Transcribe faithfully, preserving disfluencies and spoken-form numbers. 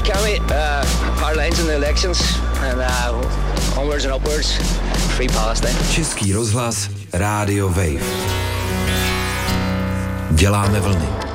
County, uh, hard lines in the elections and uh, onwards and upwards, free Palestine. Český rozhlas, Rádio Wave. Děláme vlny.